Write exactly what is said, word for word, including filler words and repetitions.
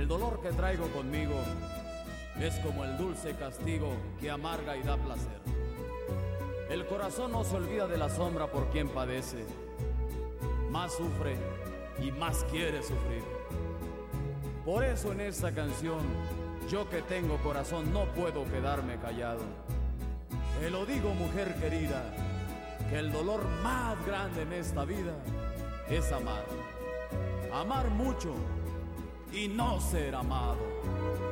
dolor que traigo conmigo es como el dulce castigo que amarga y da placer. El corazón no se olvida de la sombra por quien padece, más sufre y más quiere sufrir. Por eso en esta canción, yo que tengo corazón no puedo quedarme callado. Te lo digo, mujer querida, que el dolor más grande en esta vida es amar. Amar mucho y no ser amado.